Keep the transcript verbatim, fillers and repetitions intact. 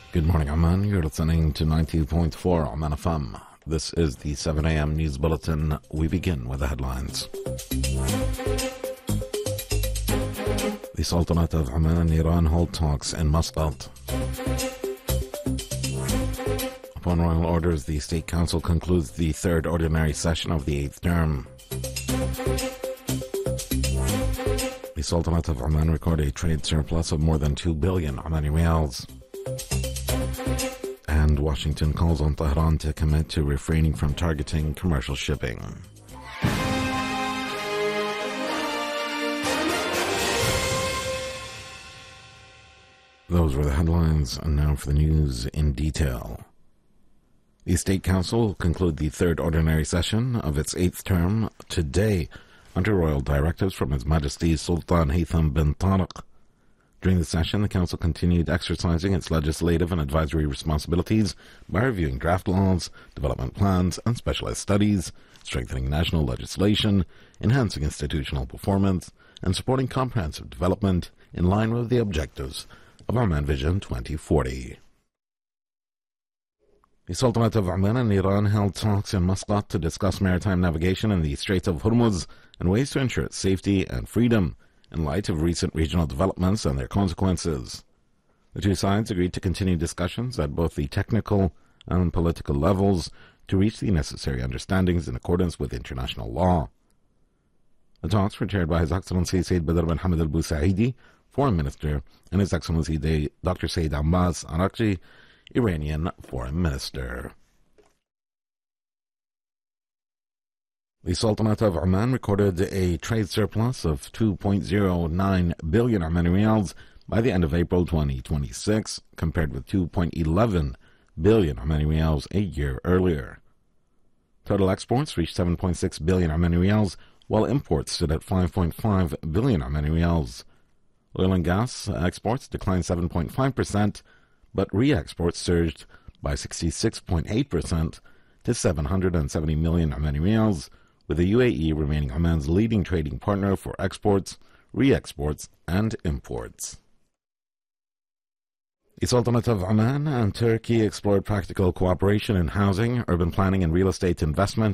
Good morning, Amman. You're listening to ninety point four Amman F M. This is the seven a.m. News Bulletin. We begin with the headlines. The Sultanate of Oman and Iran hold talks in Muscat. Upon royal orders, the State Council concludes the third ordinary session of the eighth term. The Sultanate of Oman recorded a trade surplus of more than two billion Omani Riyals. And Washington calls on Tehran to commit to refraining from targeting commercial shipping. Those were the headlines, and now for the news in detail. The State Council will conclude the third ordinary session of its eighth term today under royal directives from His Majesty Sultan Haytham bin Tariq. During the session, the Council continued exercising its legislative and advisory responsibilities by reviewing draft laws, development plans, and specialized studies, strengthening national legislation, enhancing institutional performance, and supporting comprehensive development in line with the objectives of Oman Vision twenty forty. The Sultanate of Oman and Iran held talks in Muscat to discuss maritime navigation in the Straits of Hormuz and ways to ensure its safety and freedom in light of recent regional developments and their consequences. The two sides agreed to continue discussions at both the technical and political levels to reach the necessary understandings in accordance with international law. The talks were chaired by His Excellency Sayyid Badr bin Hamad al-Busaidi, Foreign Minister, and His Excellency Doctor Sayyid Abbas Arakchi, Iranian Foreign Minister. The Sultanate of Oman recorded a trade surplus of two point zero nine billion Omani Riyals by the end of April twenty twenty-six, compared with two point one one billion Omani Riyals a year earlier. Total exports reached seven point six billion Omani Riyals, while imports stood at five point five billion Omani Riyals. Oil and gas exports declined seven point five percent, but re-exports surged by sixty-six point eight percent to seven hundred seventy million Omani Riyals, with the U A E remaining Oman's leading trading partner for exports, re-exports, and imports. The Sultanate of Oman and Turkey explored practical cooperation in housing, urban planning, and real estate investment